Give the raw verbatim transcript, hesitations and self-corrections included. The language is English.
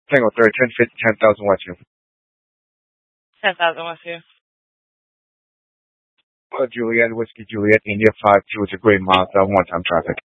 Tango thirty, ten, fifty, ten thousand West you. ten thousand West you. Uh, Juliet, Whiskey Juliet, India five two. It's a great Mazda, one-time traffic.